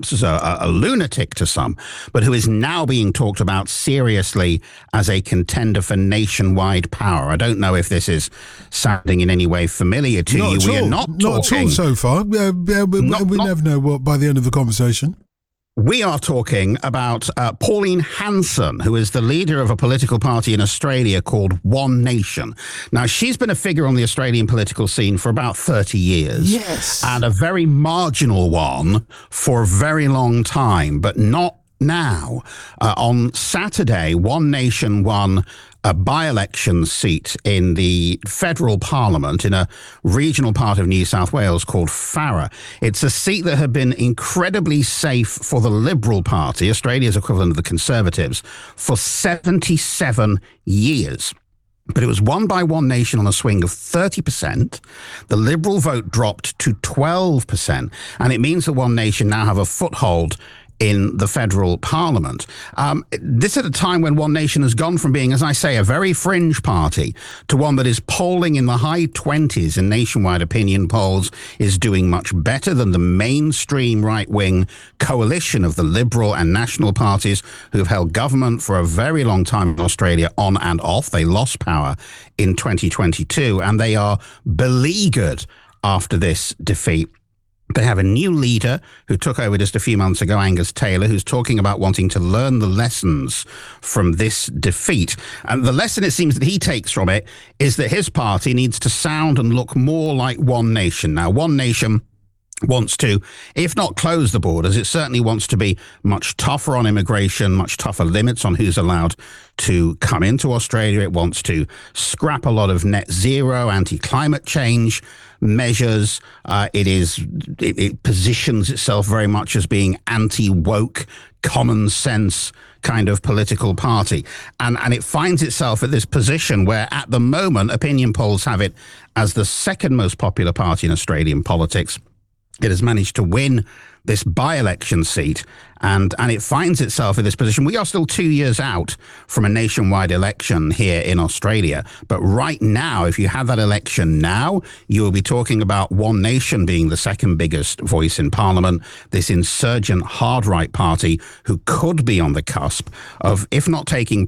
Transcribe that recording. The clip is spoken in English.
perhaps as a lunatic to some, but who is now being talked about seriously as a contender for nationwide power. I don't know if this is sounding in any way familiar to you. We are not at all so far. We never know what by the end of the conversation. We are talking about Pauline Hanson, who is the leader of a political party in Australia called One Nation. Now, she's been a figure on the Australian political scene for about 30 years. Yes. And a very marginal one for a very long time, but not now. On Saturday, One Nation won a by-election seat in the federal parliament in a regional part of New South Wales called Farrer. It's a seat that had been incredibly safe for the Liberal Party, Australia's equivalent of the Conservatives, for 77 years. But it was won by One Nation on a swing of 30%. The Liberal vote dropped to 12%. And it means that One Nation now have a foothold in the federal parliament. This at a time when One Nation has gone from being, as I say, a very fringe party to one that is polling in the high 20s in nationwide opinion polls, is doing much better than the mainstream right-wing coalition of the Liberal and National parties who've held government for a very long time in Australia on and off. They lost power in 2022 and they are beleaguered after this defeat. They have a new leader who took over just a few months ago, Angus Taylor, who's talking about wanting to learn the lessons from this defeat. And the lesson it seems that he takes from it is that his party needs to sound and look more like One Nation. Now, One Nation wants to, if not close the borders, it certainly wants to be much tougher on immigration, much tougher limits on who's allowed to come into Australia. It wants to scrap a lot of net zero, anti-climate change measures. It positions itself very much as being anti-woke, common sense kind of political party. And it finds itself at this position where at the moment, opinion polls have it as the second most popular party in Australian politics. It has managed to win this by-election seat, and it finds itself in this position. We are still 2 years out from a nationwide election here in Australia, but right now, if you have that election now, you will be talking about One Nation being the second biggest voice in Parliament, this insurgent hard-right party who could be on the cusp of, if not taking